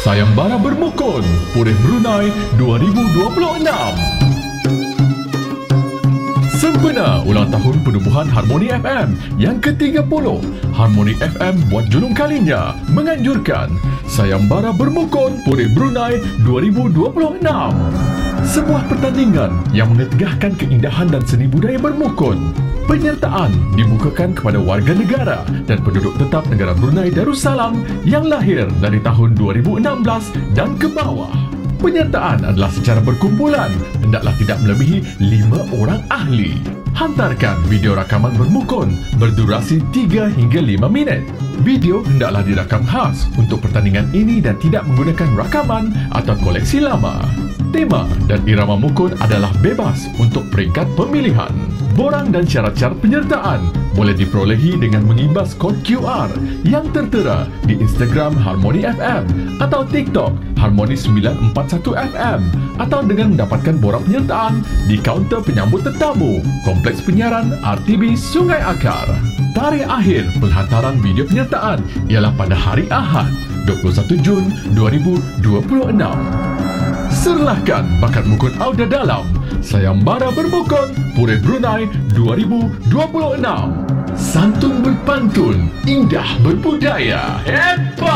Sayembara Bermukun Purih Brunei 2026. Sempena ulang tahun penubuhan Harmoni FM yang ke-30, Harmoni FM buat julung kalinya menganjurkan Sayembara Bermukun Purih Brunei 2026. Sebuah pertandingan yang mengetegahkan keindahan dan seni budaya bermukun. Penyertaan dibukakan kepada warga negara dan penduduk tetap negara Brunei Darussalam yang lahir dari tahun 2016 dan ke bawah. Penyertaan adalah secara berkumpulan, hendaklah tidak melebihi 5 orang ahli. Hantarkan video rakaman bermukun berdurasi 3 hingga 5 minit. Video hendaklah dirakam khas untuk pertandingan ini dan tidak menggunakan rakaman atau koleksi lama. Tema dan irama mukun adalah bebas untuk peringkat pemilihan. Borang dan syarat-syarat penyertaan boleh diperolehi dengan mengibas kod QR yang tertera di Instagram Harmoni FM atau TikTok Harmoni 941 FM atau dengan mendapatkan borang penyertaan di kaunter penyambut tetamu Kompleks Penyiaran RTB Sungai Akar. Tarikh akhir penghantaran video penyertaan ialah pada hari Ahad, 21 Jun 2026. Serlahkan bakat mukun Auda Dalam Sayembara Bermukun Purih Brunei 2026. Santun berpantun, indah berbudaya. Hebat!